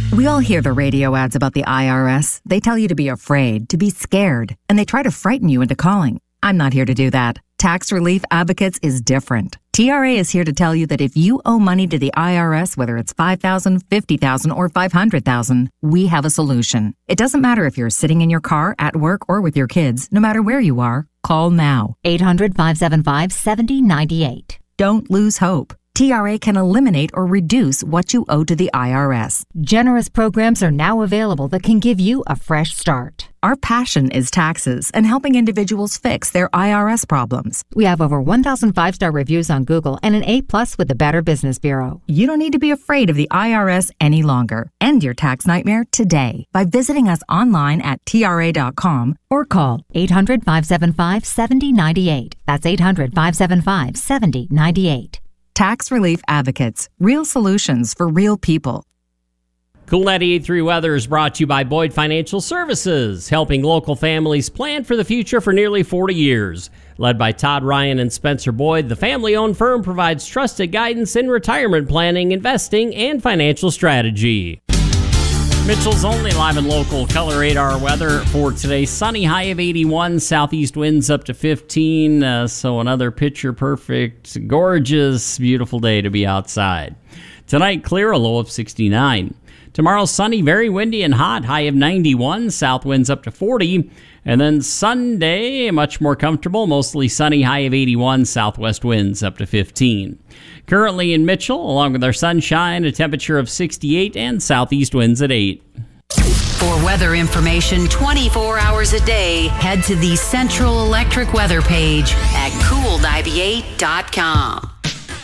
We all hear the radio ads about the IRS. They tell you to be afraid, to be scared, and they try to frighten you into calling. I'm not here to do that. Tax Relief Advocates is different. TRA is here to tell you that if you owe money to the IRS, whether it's $5,000, $50,000, or $500,000, we have a solution. It doesn't matter if you're sitting in your car, at work, or with your kids. No matter where you are, call now. 800-575-7098. Don't lose hope. TRA can eliminate or reduce what you owe to the IRS. Generous programs are now available that can give you a fresh start. Our passion is taxes and helping individuals fix their IRS problems. We have over 1,000 5-star reviews on Google and an A+ with the Better Business Bureau. You don't need to be afraid of the IRS any longer. End your tax nightmare today by visiting us online at TRA.com or call 800-575-7098. That's 800-575-7098. Tax Relief Advocates. Real solutions for real people. Cool 98.3 Weather is brought to you by Boyd Financial Services, helping local families plan for the future for nearly 40 years. Led by Todd Ryan and Spencer Boyd, the family-owned firm provides trusted guidance in retirement planning, investing, and financial strategy. Mitchell's only live and local color radar weather for today. Sunny, high of 81, southeast winds up to 15. So another picture perfect, gorgeous, beautiful day to be outside. Tonight, clear, a low of 69. Tomorrow, sunny, very windy and hot, high of 91, south winds up to 40. And then Sunday, much more comfortable, mostly sunny, high of 81, southwest winds up to 15. Currently in Mitchell, along with our sunshine, a temperature of 68 and southeast winds at 8. For weather information 24 hours a day, head to the Central Electric weather page at cool98.com.